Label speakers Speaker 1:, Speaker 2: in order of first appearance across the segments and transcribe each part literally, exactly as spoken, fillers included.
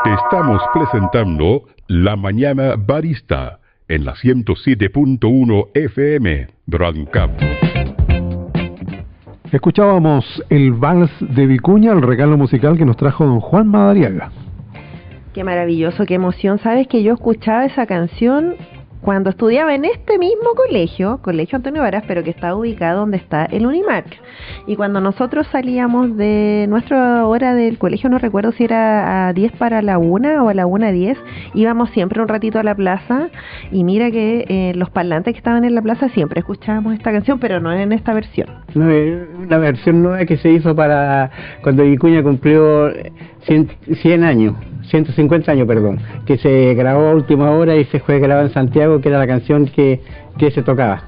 Speaker 1: Te estamos presentando La Mañana Barista en la ciento siete punto uno F M Brancap.
Speaker 2: Escuchábamos el Vals de Vicuña, el regalo musical que nos trajo don Juan Madariaga.
Speaker 3: Qué maravilloso, qué emoción. Sabes que yo escuchaba esa canción cuando estudiaba en este mismo colegio, Colegio Antonio Varas, pero que está ubicado donde está el Unimark. Y cuando nosotros salíamos de nuestra hora del colegio, no recuerdo si era a diez para la una o a la una a diez, íbamos siempre un ratito a la plaza, y mira que eh, los parlantes que estaban en la plaza siempre escuchábamos esta canción, pero no en esta versión.
Speaker 4: No, es una versión nueva que se hizo para cuando Vicuña cumplió cien, cien años. ciento cincuenta años, perdón, que se grabó a última hora y se fue grabado en Santiago, que era la canción que, que se tocaba.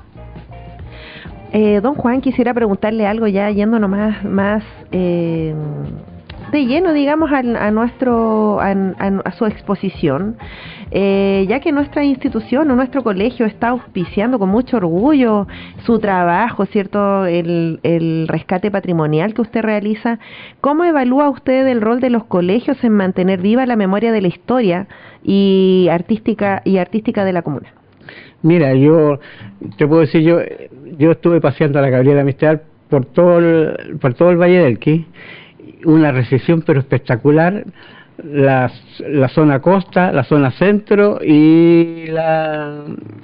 Speaker 3: Eh, don Juan, quisiera preguntarle algo ya yéndonos más, más eh, de lleno, digamos, a, a nuestro a, a, a su exposición, eh, ya que nuestra institución o nuestro colegio está auspiciando con mucho orgullo su trabajo, ¿cierto? El, el rescate patrimonial que usted realiza. ¿Cómo evalúa usted el rol de los colegios en mantener viva la memoria de la historia y artística y artística de la comuna?
Speaker 4: Mira, yo te puedo decir, yo yo estuve paseando a la Gabriela Mistral por todo el, por todo el Valle del Elqui, una recesión pero espectacular, la, la zona costa, la zona centro y la...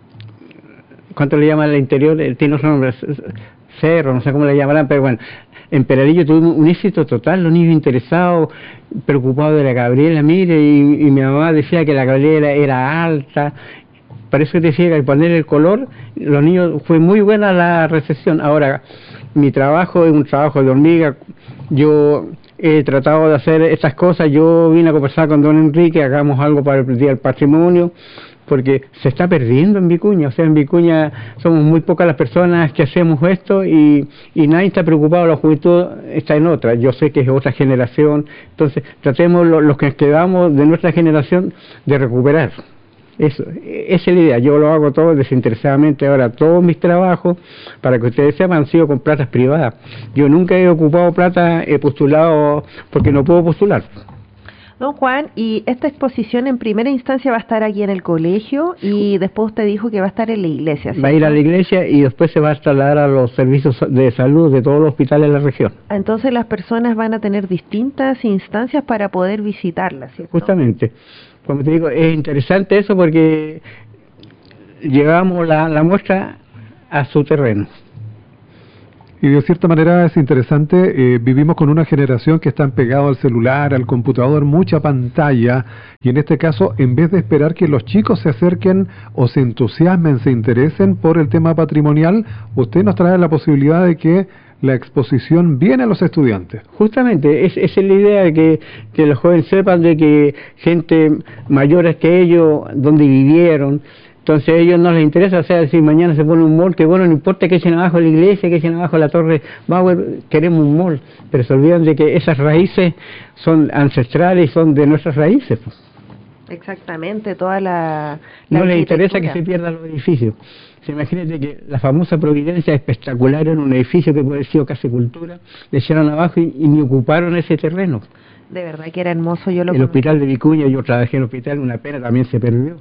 Speaker 4: ¿cuánto le llaman al interior? Tiene otro nombre, cerro, no sé cómo le llamarán, pero bueno, en Peralillo tuvimos un éxito total, los niños interesados, preocupados de la Gabriela, mire, y, y mi mamá decía que la Gabriela era alta. Por eso te decía que al poner el color, los niños, fue muy buena la recepción. Ahora, mi trabajo es un trabajo de hormiga. Yo he tratado de hacer estas cosas. Yo vine a conversar con don Enrique, hagamos algo para el Día del Patrimonio, porque se está perdiendo en Vicuña. O sea, en Vicuña somos muy pocas las personas que hacemos esto y, y nadie está preocupado. La juventud está en otra. Yo sé que es otra generación. Entonces, tratemos lo, los que quedamos de nuestra generación de recuperar. Eso, esa es la idea. Yo lo hago todo desinteresadamente. Ahora, todos mis trabajos, para que ustedes sepan, han sido con platas privadas. Yo nunca he ocupado plata, he postulado porque no puedo postular.
Speaker 3: Don Juan, y esta exposición en primera instancia va a estar aquí en el colegio y después usted dijo que va a estar en la iglesia, ¿cierto?
Speaker 4: Va a ir a la iglesia y después se va a trasladar a los servicios de salud de todos los hospitales de la región.
Speaker 3: Entonces las personas van a tener distintas instancias para poder visitarla, ¿cierto?
Speaker 4: Justamente. Como te digo, es interesante eso porque llevamos la, la muestra a su terreno.
Speaker 2: Y de cierta manera es interesante, eh, vivimos con una generación que están pegados al celular, al computador, mucha pantalla, y en este caso, en vez de esperar que los chicos se acerquen o se entusiasmen, se interesen por el tema patrimonial, usted nos trae la posibilidad de que la exposición viene a los estudiantes.
Speaker 4: Justamente, es, esa es la idea de que, que los jóvenes sepan de que gente mayores que ellos, donde vivieron, entonces a ellos no les interesa, o sea, si mañana se pone un mall, que bueno, no importa que echen abajo la iglesia, que echen abajo la torre Bauer, queremos un mall, pero se olvidan de que esas raíces son ancestrales y son de nuestras raíces. Pues.
Speaker 3: Exactamente, toda la, la
Speaker 4: No les interesa que se pierdan los edificios. Se imagínate que la famosa Providencia espectacular en un edificio que puede haber sido casi cultura, le echaron abajo y, y ni ocuparon ese terreno.
Speaker 3: De verdad que era hermoso, yo lo
Speaker 4: El
Speaker 3: conocí.
Speaker 4: hospital de Vicuña, yo trabajé en el hospital, una pena, también se perdió.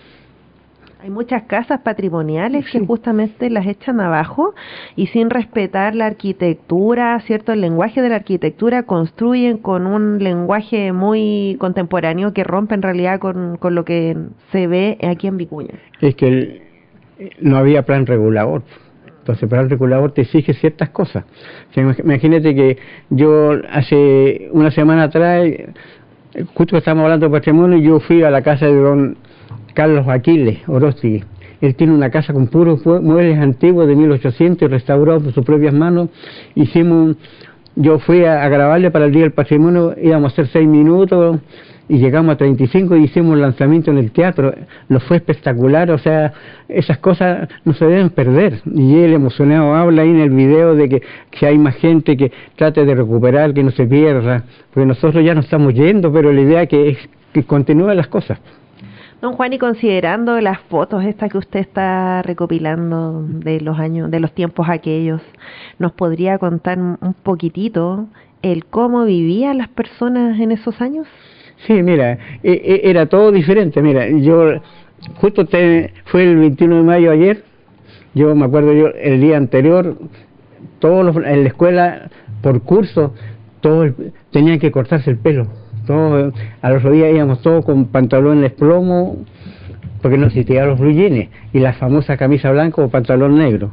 Speaker 3: Hay muchas casas patrimoniales
Speaker 4: sí.
Speaker 3: que justamente las echan abajo y sin respetar la arquitectura, ¿cierto? El lenguaje de la arquitectura, construyen con un lenguaje muy contemporáneo que rompe en realidad con, con lo que se ve aquí en Vicuña.
Speaker 4: Es que el, no había plan regulador. Entonces el plan regulador te exige ciertas cosas. O sea, imagínate que yo hace una semana atrás, justo que estamos hablando de patrimonio, yo fui a la casa de don Carlos Aquiles Orozzi. Él tiene una casa con puros muebles antiguos de mil ochocientos restaurados por sus propias manos. Hicimos, yo fui a, a grabarle para el Día del Patrimonio, íbamos a hacer seis minutos y llegamos a treinta y cinco y hicimos un lanzamiento en el teatro. Lo fue espectacular, o sea, esas cosas no se deben perder. Y él emocionado habla ahí en el video de que, que hay más gente que trate de recuperar, que no se pierda, porque nosotros ya nos estamos yendo, pero la idea que es que continúen las cosas.
Speaker 3: Don Juan, y considerando las fotos estas que usted está recopilando de los años, de los tiempos aquellos, ¿nos podría contar un poquitito el cómo vivían las personas en esos años?
Speaker 4: Sí, mira, e, e, era todo diferente. Mira, yo justo te, fue el veintiuno de mayo ayer, yo me acuerdo yo el día anterior, todos los, en la escuela, por curso, todos tenían que cortarse el pelo. Todos, al otro día íbamos todos con pantalones plomo, porque no existían los blue jeans, y la famosa camisa blanca o pantalón negro.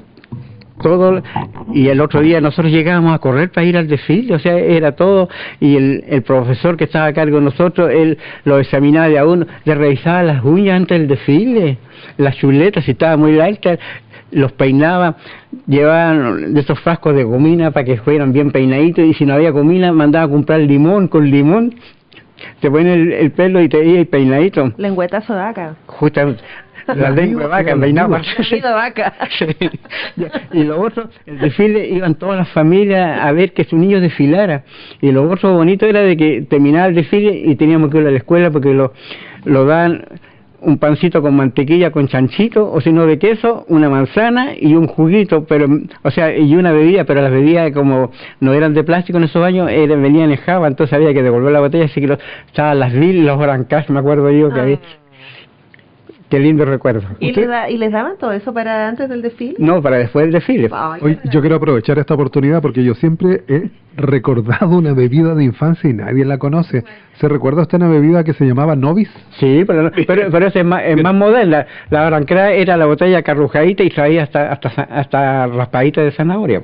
Speaker 4: Todo, y el otro día nosotros llegábamos a correr para ir al desfile, o sea, era todo, y el, el profesor que estaba a cargo de nosotros, él lo examinaba de a uno, le revisaba las uñas antes del desfile, las chuletas, si estaba muy alta, los peinaba, llevaban de esos frascos de gomina para que fueran bien peinaditos, y si no había gomina, mandaba a comprar limón, con limón, te ponen el, el pelo y te iba peinadito.
Speaker 3: Lengüeta sodaca.
Speaker 4: Justamente. La lengua de vaca, peinaba.
Speaker 3: de vaca.
Speaker 4: Sí. Y lo otro, el desfile, iban todas las familias a ver que su niño desfilara. Y lo otro bonito era de que terminaba el desfile y teníamos que ir a la escuela porque lo, lo dan un pancito con mantequilla, con chanchito, o si no de queso, una manzana y un juguito, pero, o sea, y una bebida, pero las bebidas como no eran de plástico en esos años, eran, venían en java, entonces había que devolver la botella, así que lo, estaban las Lil, los Orancash, me acuerdo yo que ah. había. Qué lindo recuerdo.
Speaker 3: ¿Y les, da, ¿Y les daban todo eso para antes del desfile?
Speaker 4: No, para después del desfile.
Speaker 2: Ay, Hoy, yo quiero aprovechar esta oportunidad porque yo siempre he recordado una bebida de infancia y nadie la conoce. ¿Se recuerda usted una bebida que se llamaba Novis?
Speaker 4: Sí, pero, pero, pero esa es más, es más moderna. La Arancra era la botella carrujadita y traía hasta hasta hasta raspadita de zanahoria.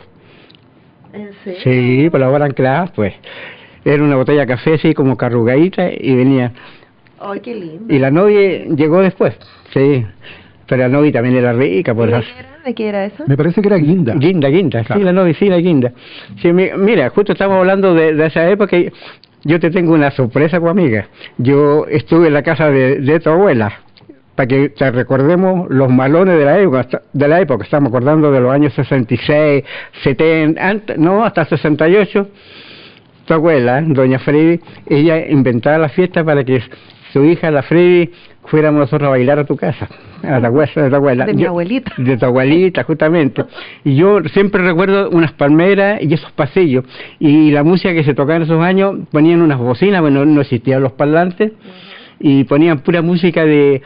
Speaker 3: ¿En serio?
Speaker 4: Sí, pues la Arancra, pues, era una botella de café así como carrugadita y venía...
Speaker 3: ¡Ay, qué lindo!
Speaker 4: Y la novia llegó después, sí. Pero la novia también era rica. Por
Speaker 3: ¿De,
Speaker 4: las...
Speaker 3: qué era? ¿De qué era eso?
Speaker 2: Me parece que era guinda.
Speaker 4: Guinda, guinda, claro. Sí, la novia, sí, la guinda. Sí, mi, mira, justo estamos hablando de, de esa época y yo te tengo una sorpresa, pues, amiga. Yo estuve en la casa de, de tu abuela, para que te recordemos los malones de la época, de la época. Estamos acordando de los años sesenta y seis, setenta, antes, no, hasta sesenta y ocho. Tu abuela, doña Freddy, ella inventaba la fiesta para que su hija, la Freddy, fuéramos nosotros a bailar a tu casa, a la casa de tu abuela.
Speaker 3: De mi
Speaker 4: yo,
Speaker 3: abuelita.
Speaker 4: De tu abuelita, justamente. Y yo siempre recuerdo unas palmeras y esos pasillos. Y la música que se tocaba en esos años, ponían unas bocinas, bueno, no existían los parlantes, uh-huh. y ponían pura música de...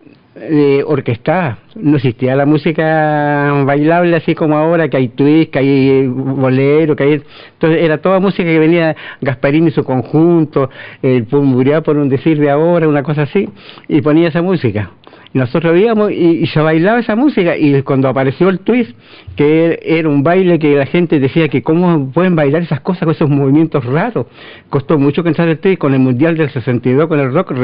Speaker 4: de orquestada, no existía la música bailable así como ahora, que hay twist, que hay bolero, que hay... Entonces era toda música que venía Gasparín y su conjunto, el Pumbureá por un decir de ahora, una cosa así, y ponía esa música. Y nosotros íbamos y, y se bailaba esa música, y cuando apareció el twist, que era un baile que la gente decía que cómo pueden bailar esas cosas con esos movimientos raros, costó mucho que entrar el twist con el Mundial del sesenta y dos, con el rock.